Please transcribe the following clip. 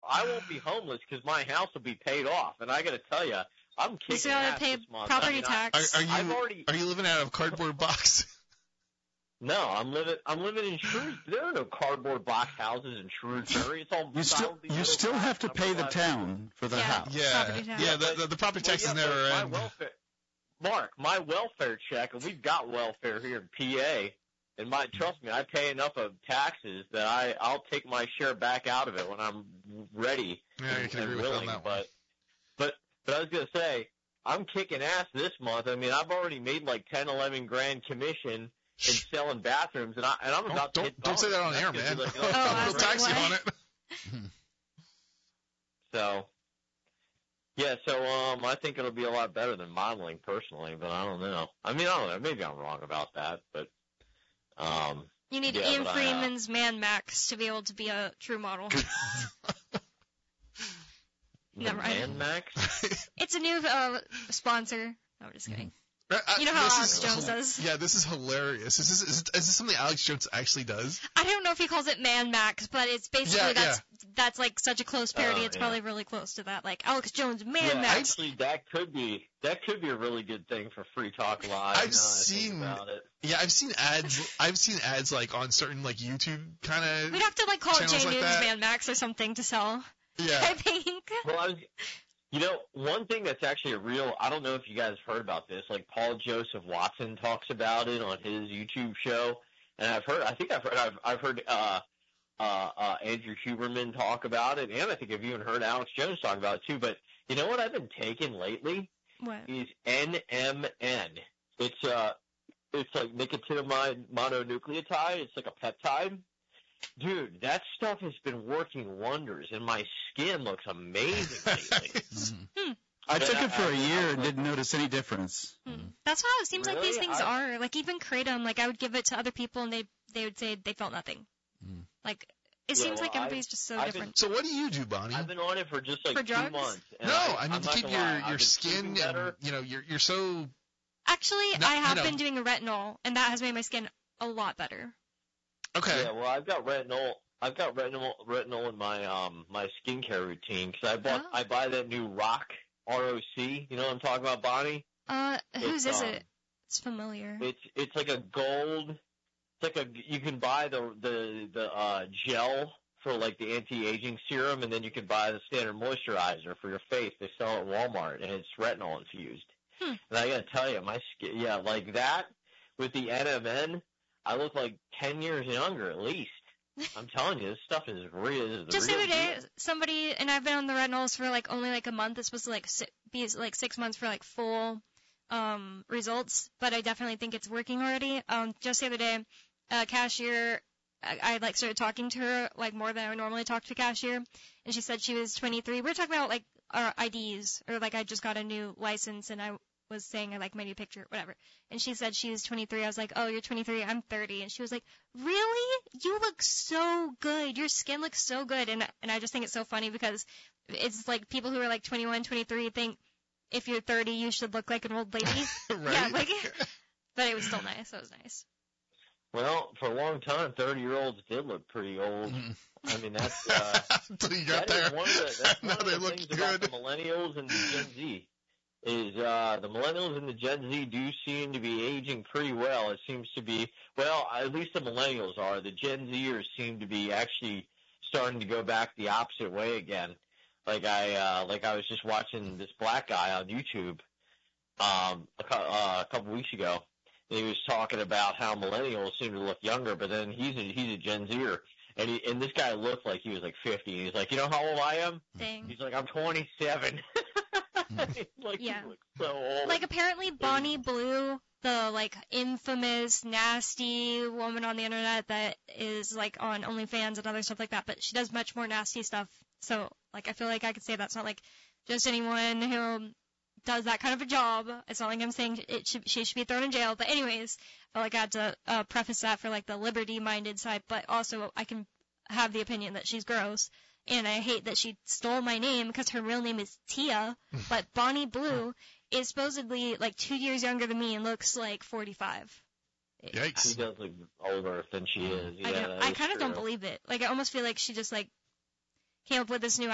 won't be homeless because my house will be paid off. And I got to tell you, I'm kicking ass pay this month. property tax. Are you living out of a cardboard box? No, I'm living in Shrewsbury. There are no cardboard box houses in Shrewsbury. It's all you still have to pay the town for the house. The property tax is never end. My welfare check, and we've got welfare here in PA. And trust me, I pay enough of taxes that I'll take my share back out of it when I'm ready and willing. But I was gonna say, I'm kicking ass this month. I mean, I've already made like 10, 11 grand commission in selling bathrooms, and I'm about to hit. Don't say that on air, man. We'll tax you on it. So. Yeah, so I think it'll be a lot better than modeling personally, but I don't know. I mean, I don't know. Maybe I'm wrong about that, but you need Ian Freeman's Man Max to be able to be a true model. Man Max? It's a new sponsor. No, I'm just kidding. You know how Alex Jones does. Yeah, this is hilarious. Is this something Alex Jones actually does? I don't know if he calls it Man Max, but it's basically that's like such a close parody. It's probably really close to that, like Alex Jones Man Max. Actually, that could be a really good thing for Free Talk Live. I've seen ads. I've seen ads like on certain like YouTube kind of. We'd have to like call it Jay News Man Max or something to sell. Yeah, I think. Well, you know, one thing that's actually I don't know if you guys heard about this, like Paul Joseph Watson talks about it on his YouTube show, and I've heard Andrew Huberman talk about it, and I think I've even heard Alex Jones talk about it too, but you know what I've been taking lately? What? Is NMN. It's like nicotinamide mononucleotide. It's like a peptide. Dude, that stuff has been working wonders, and my skin looks amazing lately. I took it for a year and didn't notice any difference. That's how it seems like these things are. Like even Kratom, like I would give it to other people, and they would say they felt nothing. Like it seems like everybody's just so different. So what do you do, Bonnie? I've been on it for just like 2 months. I mean to keep your skin, and, you're so. Actually, I have been doing a retinol, and that has made my skin a lot better. Okay. Yeah, well, I've got retinol. Retinol in my my skincare routine because I buy that new ROC. ROC. You know what I'm talking about, Bonnie? Whose is it? It's familiar. It's like a gold. It's like you can buy the gel for like the anti-aging serum, and then you can buy the standard moisturizer for your face. They sell it at Walmart, and it's retinol infused. And I gotta tell you, my skin, like that with the NMN. I look like 10 years younger at least. I'm telling you, this stuff is real. Just the other day, somebody, and I've been on the retinols for like only like a month. It's supposed to be like 6 months for like full results, but I definitely think it's working already. Just the other day, cashier, I like started talking to her like more than I would normally talk to a cashier, and she said she was 23. We were talking about like our IDs, or like I just got a new license, and I was saying I like my new picture, whatever. And she said she was 23. I was like, oh, you're 23. I'm 30. And she was like, really? You look so good. Your skin looks so good. And I just think it's so funny because it's like people who are like 21, 23 think if you're 30, you should look like an old lady. Right? Yeah, like, but it was still nice. It was nice. Well, for a long time, 30-year-olds did look pretty old. I mean, that's until you got there. That's one of the look things good about the millennials and the Gen Z. Is the millennials and the Gen Z do seem to be aging pretty well. It seems to be, well, at least the millennials are. The Gen Zers seem to be actually starting to go back the opposite way again. Like I was just watching this black guy on YouTube a couple weeks ago, and he was talking about how millennials seem to look younger, but then he's a Gen Zer, and this guy looked like he was like 50. And he's like, you know how old I am? Dang. He's like, I'm 27. Like, yeah. He looks so old. Like apparently Bonnie Blue, the like infamous nasty woman on the internet that is like on OnlyFans and other stuff like that, but she does much more nasty stuff. So like I feel like I could say that's not like just anyone who does that kind of a job. It's not like I'm saying she should be thrown in jail. But anyways, I felt like I had to preface that for like the liberty-minded side, but also I can have the opinion that she's gross. And I hate that she stole my name because her real name is Tia, but Bonnie Blue is supposedly like 2 years younger than me and looks like 45. Yikes. She does look older than she is. I kind of don't believe it. Like I almost feel like she just like came up with this new